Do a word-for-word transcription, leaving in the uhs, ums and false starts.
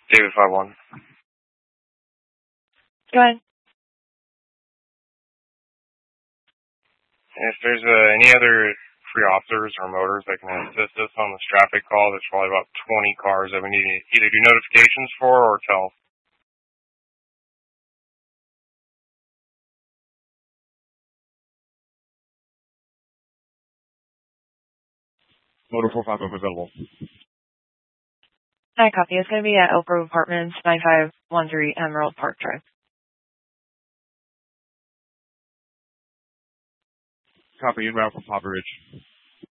David five one. Go ahead. If there's uh, any other free officers or motors that can assist us on this traffic call, there's probably about twenty cars that we need to either do notifications for or tell. Motor four five available. I copy. It's going to be at Elk Grove Apartments, nine five one three Emerald Park Drive. Copy inbound from Poplar Ridge.